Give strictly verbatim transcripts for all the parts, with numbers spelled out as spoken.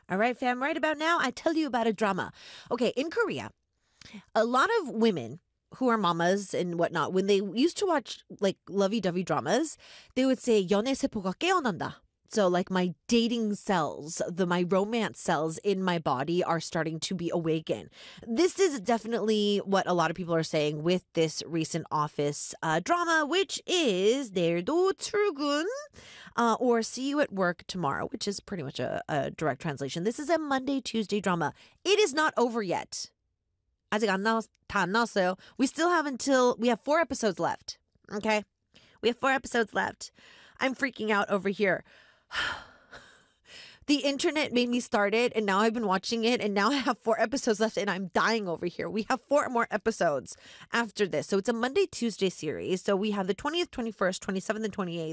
All right, fam, right about now, I tell you about a drama. Okay, in Korea, a lot of women who are mamas and whatnot, when they used to watch like lovey-dovey dramas, they would say 연애 세포가 깨어난다. So like my dating cells, the my romance cells in my body are starting to be awakened. This is definitely what a lot of people are saying with this recent Office uh, drama, which is 내일도 출근, uh, or see you at work tomorrow, which is pretty much a, a direct translation. This is a Monday, Tuesday drama. It is not over yet. 아직 안 나왔, 다 안 나왔어요. We still have until, we have four episodes left. Okay? We have four episodes left. I'm freaking out over here. The internet made me start it, and now I've been watching it, and now I have four episodes left, and I'm dying over here. We have four more episodes after this. So it's a Monday, Tuesday series. So we have the twentieth, twenty-first, twenty-seventh, and twenty-eighth.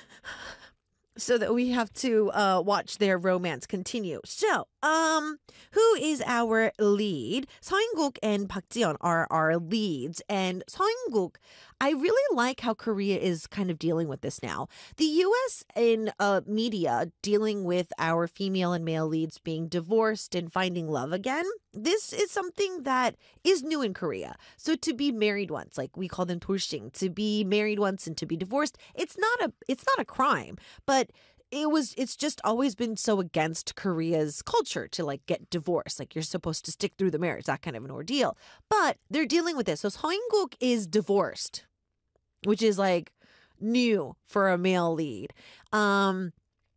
So that we have to uh, watch their romance continue. So, um, who is our lead? Seongguk and Park Ji-yeon are our leads. And Seongguk, I really like how Korea is kind of dealing with this now. The U S in uh, media dealing with our female and male leads being divorced and finding love again. This is something that is new in Korea. So to be married once, like we call them 돌싱, to be married once and to be divorced, it's not a it's not a crime, but it was it's just always been so against Korea's culture to like get divorced. Like you're supposed to stick through the marriage, that kind of an ordeal. But they're dealing with this. So Seongguk is divorced, which is like new for a male lead. Um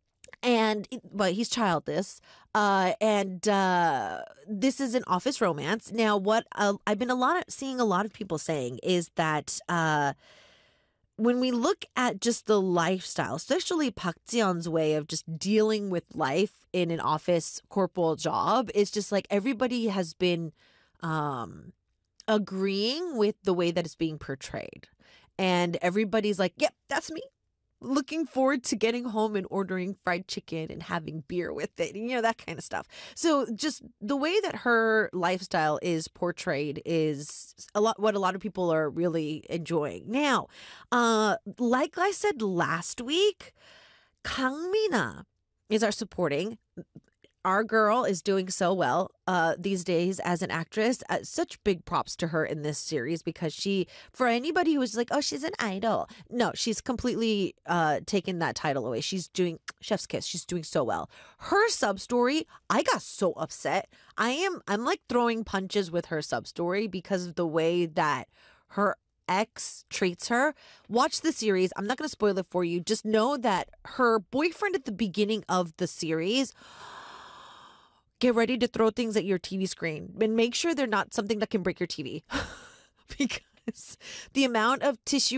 And but he's childless, uh, and uh, this is an office romance. Now, what uh, I've been a lot of seeing a lot of people saying is that uh, when we look at just the lifestyle, especially Park Ji-yeon's way of just dealing with life in an office corporal job, it's just like everybody has been um, agreeing with the way that it's being portrayed, and everybody's like, "Yep, that's me." Looking forward to getting home and ordering fried chicken and having beer with it, you know, that kind of stuff. So just the way that her lifestyle is portrayed is a lot what a lot of people are really enjoying. Now, uh, like I said last week, Kang Mina is our supporting. Our girl is doing so well uh, these days as an actress. Uh, such big props to her in this series because she, for anybody who was like, oh, she's an idol. No, she's completely uh, taken that title away. She's doing chef's kiss. She's doing so well. Her sub story, I got so upset. I am, I'm like throwing punches with her sub story because of the way that her ex treats her. Watch the series. I'm not going to spoil it for you. Just know that her boyfriend at the beginning of the series, get ready to throw things at your T V screen and make sure they're not something that can break your T V because the amount of tissue